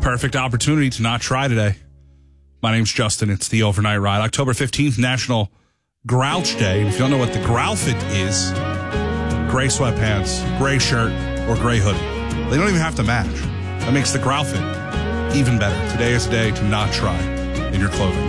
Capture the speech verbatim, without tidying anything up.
Perfect opportunity to not try today. My name's Justin. It's the Overnight Ride. October fifteenth, National Grouch Day. And if you don't know what the Growlfit is, gray sweatpants, gray shirt, or gray hoodie. They don't even have to match. That makes the Growlfit even better. Today is a day to not try in your clothing.